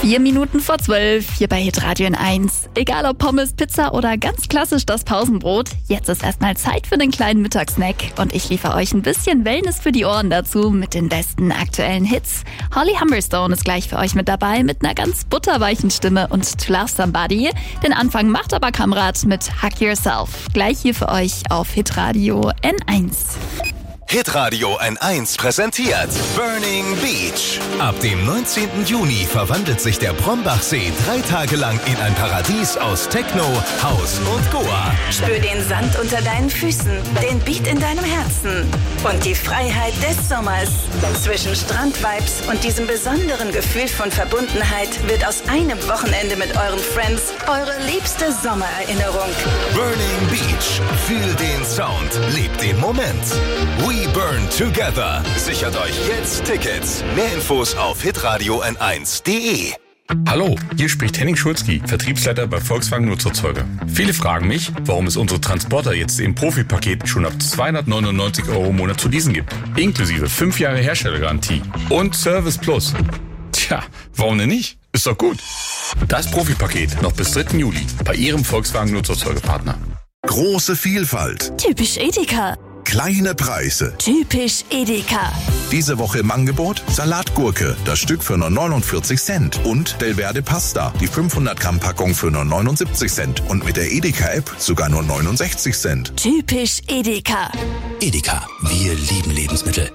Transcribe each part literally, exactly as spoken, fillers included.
Vier Minuten vor zwölf, hier bei Hitradio N eins. Egal ob Pommes, Pizza oder ganz klassisch das Pausenbrot, jetzt ist erstmal Zeit für den kleinen Mittagssnack. Und ich liefere euch ein bisschen Wellness für die Ohren dazu mit den besten aktuellen Hits. Holly Humberstone ist gleich für euch mit dabei mit einer ganz butterweichen Stimme und To Love Somebody. Den Anfang macht aber Kamrat mit Hug Yourself. Gleich hier für euch auf Hitradio N eins. Hitradio N eins präsentiert Burning Beach. Ab dem neunzehnten Juni verwandelt sich der Brombachsee drei Tage lang in ein Paradies aus Techno, House und Goa. Spür den Sand unter deinen Füßen, den Beat in deinem Herzen und die Freiheit des Sommers. Zwischen Strandvibes und diesem besonderen Gefühl von Verbundenheit wird aus einem Wochenende mit euren Friends eure liebste Sommererinnerung. Burning Beach. Fühl den Sound. Lebt den Moment. We burn together. Sichert euch jetzt Tickets. Mehr Infos auf hitradio n eins punkt de. Hallo, hier spricht Henning Schulzki, Vertriebsleiter bei Volkswagen Nutzerzeuger. Viele fragen mich, warum es unsere Transporter jetzt im Profipaket schon ab zweihundertneunundneunzig Euro im Monat zu leasen gibt. Inklusive fünf Jahre Herstellergarantie und Service Plus. Tja, warum denn nicht? Ist doch gut. Das Profipaket noch bis dritten Juli bei Ihrem Volkswagen Nutzerzeugerpartner. Große Vielfalt. Typisch Edeka. Kleine Preise. Typisch Edeka. Diese Woche im Angebot Salatgurke, das Stück für nur neunundvierzig Cent. Und Delverde Pasta, die fünfhundert Gramm Packung für nur neunundsiebzig Cent. Und mit der Edeka-App sogar nur neunundsechzig Cent. Typisch Edeka. Edeka, wir lieben Lebensmittel.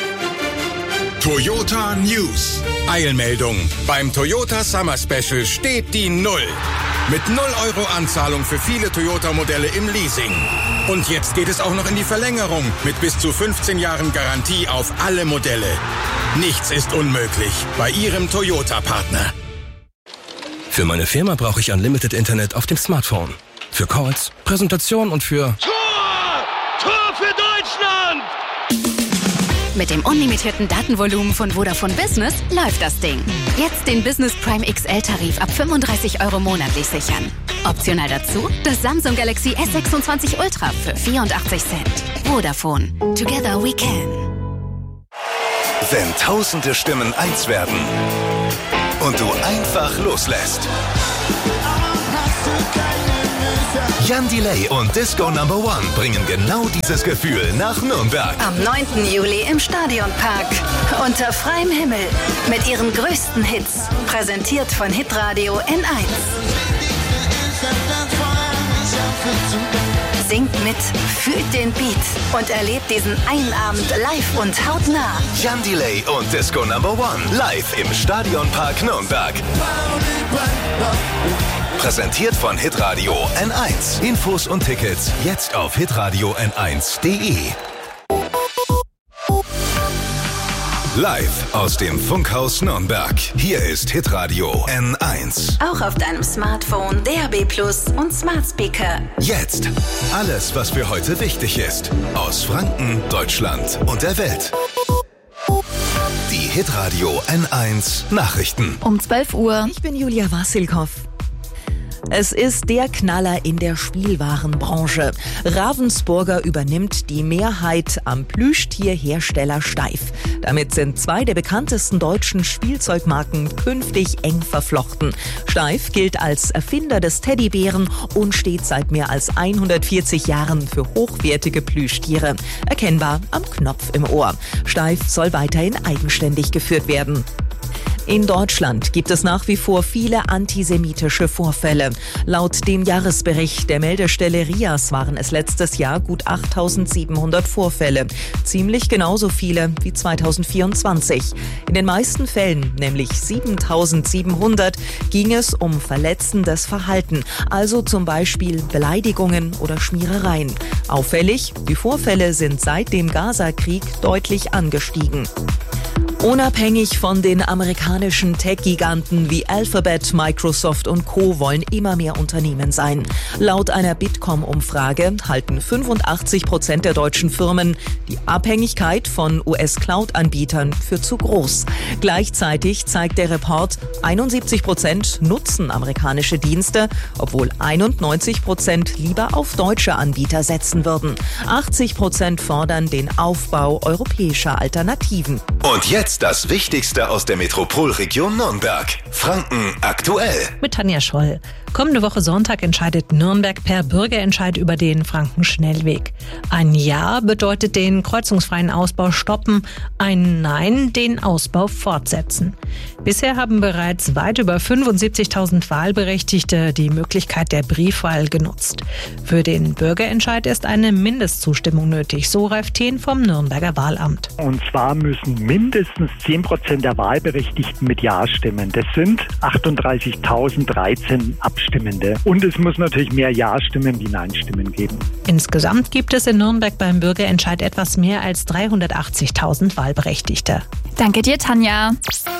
Toyota News. Eilmeldung. Beim Toyota Summer Special steht die Null. Mit null Euro Anzahlung für viele Toyota-Modelle im Leasing. Und jetzt geht es auch noch in die Verlängerung mit bis zu fünfzehn Jahren Garantie auf alle Modelle. Nichts ist unmöglich bei Ihrem Toyota-Partner. Für meine Firma brauche ich Unlimited Internet auf dem Smartphone. Für Calls, Präsentation und für... Tor! Tor für Deutschland! Mit dem unlimitierten Datenvolumen von Vodafone Business läuft das Ding. Jetzt den Business Prime X L-Tarif ab fünfunddreißig Euro monatlich sichern. Optional dazu das Samsung Galaxy S sechsundzwanzig Ultra für vierundachtzig Cent. Vodafone. Together we can. Wenn tausende Stimmen eins werden und du einfach loslässt. Jan Delay und Disco Number One bringen genau dieses Gefühl nach Nürnberg. Am neunten Juli im Stadionpark. Unter freiem Himmel. Mit ihren größten Hits. Präsentiert von Hitradio N eins. Singt mit, fühlt den Beat und erlebt diesen einen Abend live und hautnah. Jan Delay und Disco Number One live im Stadionpark Nürnberg. Präsentiert von Hitradio N eins. Infos und Tickets jetzt auf hitradio n eins punkt de. Live aus dem Funkhaus Nürnberg. Hier ist Hitradio N eins. Auch auf deinem Smartphone, D A B Plus und Smart Speaker. Jetzt alles, was für heute wichtig ist. Aus Franken, Deutschland und der Welt. Die Hitradio N eins Nachrichten. Um zwölf Uhr. Ich bin Julia Wassilkow. Es ist der Knaller in der Spielwarenbranche. Ravensburger übernimmt die Mehrheit am Plüschtierhersteller Steiff. Damit sind zwei der bekanntesten deutschen Spielzeugmarken künftig eng verflochten. Steiff gilt als Erfinder des Teddybären und steht seit mehr als hundertvierzig Jahren für hochwertige Plüschtiere. Erkennbar am Knopf im Ohr. Steiff soll weiterhin eigenständig geführt werden. In Deutschland gibt es nach wie vor viele antisemitische Vorfälle. Laut dem Jahresbericht der Meldestelle R I A S waren es letztes Jahr gut achttausendsiebenhundert Vorfälle. Ziemlich genauso viele wie zweitausendvierundzwanzig. In den meisten Fällen, nämlich siebentausendsiebenhundert, ging es um verletzendes Verhalten, also zum Beispiel Beleidigungen oder Schmierereien. Auffällig, die Vorfälle sind seit dem Gaza-Krieg deutlich angestiegen. Unabhängig von den amerikanischen Tech-Giganten wie Alphabet, Microsoft und Co. wollen immer mehr Unternehmen sein. Laut einer Bitkom-Umfrage halten fünfundachtzig Prozent der deutschen Firmen die Abhängigkeit von U S-Cloud-Anbietern für zu groß. Gleichzeitig zeigt der Report, einundsiebzig Prozent nutzen amerikanische Dienste, obwohl einundneunzig Prozent lieber auf deutsche Anbieter setzen würden. achtzig Prozent fordern den Aufbau europäischer Alternativen. Und jetzt Jetzt das Wichtigste aus der Metropolregion Nürnberg. Franken aktuell. Mit Tanja Scholl. Kommende Woche Sonntag entscheidet Nürnberg per Bürgerentscheid über den Frankenschnellweg. Ein Ja bedeutet den kreuzungsfreien Ausbau stoppen, ein Nein den Ausbau fortsetzen. Bisher haben bereits weit über fünfundsiebzigtausend Wahlberechtigte die Möglichkeit der Briefwahl genutzt. Für den Bürgerentscheid ist eine Mindestzustimmung nötig, so Ralf Thien vom Nürnberger Wahlamt. Und zwar müssen mindestens zehn Prozent der Wahlberechtigten mit Ja stimmen. Das sind achtunddreißigtausenddreizehn Abstimmende. Und es muss natürlich mehr Ja-Stimmen wie Nein-Stimmen geben. Insgesamt gibt es in Nürnberg beim Bürgerentscheid etwas mehr als dreihundertachtzigtausend Wahlberechtigte. Danke dir, Tanja.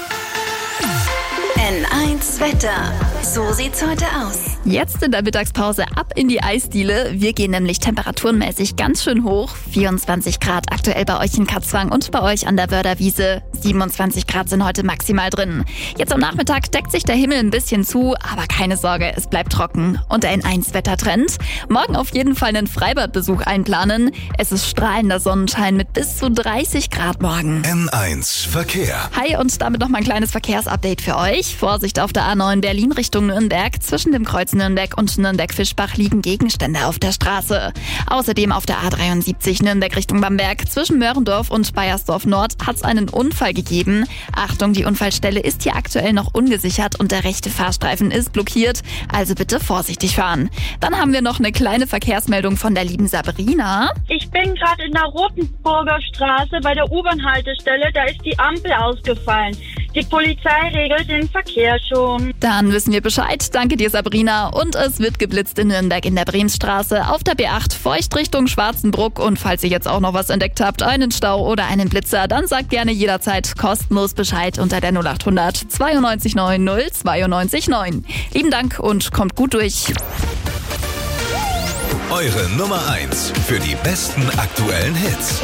N eins Wetter. So sieht's heute aus. Jetzt in der Mittagspause ab in die Eisdiele. Wir gehen nämlich temperaturenmäßig ganz schön hoch. vierundzwanzig Grad aktuell bei euch in Katzwang und bei euch an der Wörderwiese. siebenundzwanzig Grad sind heute maximal drin. Jetzt am Nachmittag deckt sich der Himmel ein bisschen zu, aber keine Sorge, es bleibt trocken. Und der N eins Wettertrend. Morgen auf jeden Fall einen Freibadbesuch einplanen. Es ist strahlender Sonnenschein mit bis zu dreißig Grad morgen. N eins Verkehr. Hi und damit noch mal ein kleines Verkehrsupdate für euch. Vorsicht auf der A neun Berlin Richtung Nürnberg. Zwischen dem Kreuz Nürnberg und Nürnberg-Fischbach liegen Gegenstände auf der Straße. Außerdem auf der A dreiundsiebzig Nürnberg Richtung Bamberg. Zwischen Mörendorf und Baiersdorf Nord hat es einen Unfall gegeben. Achtung, die Unfallstelle ist hier aktuell noch ungesichert und der rechte Fahrstreifen ist blockiert. Also bitte vorsichtig fahren. Dann haben wir noch eine kleine Verkehrsmeldung von der lieben Sabrina. Ich bin gerade in der Rotenburger Straße bei der U-Bahn-Haltestelle. Da ist die Ampel ausgefallen. Die Polizei regelt den Verkehr schon. Dann wissen wir Bescheid. Danke dir, Sabrina. Und es wird geblitzt in Nürnberg in der Bremsstraße, auf der B acht feucht Richtung Schwarzenbruck. Und falls ihr jetzt auch noch was entdeckt habt, einen Stau oder einen Blitzer, dann sagt gerne jederzeit kostenlos Bescheid unter der null acht hundert zweiundneunzig neun null zweiundneunzig neun. Lieben Dank und kommt gut durch. Eure Nummer eins für die besten aktuellen Hits.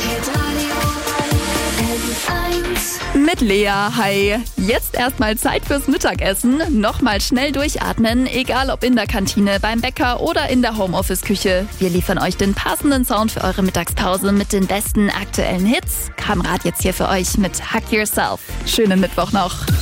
Mit Lea, hi. Jetzt erstmal Zeit fürs Mittagessen. Nochmal schnell durchatmen, egal ob in der Kantine, beim Bäcker oder in der Homeoffice-Küche. Wir liefern euch den passenden Sound für eure Mittagspause mit den besten aktuellen Hits. Kamrat jetzt hier für euch mit Hug Yourself. Schönen Mittwoch noch.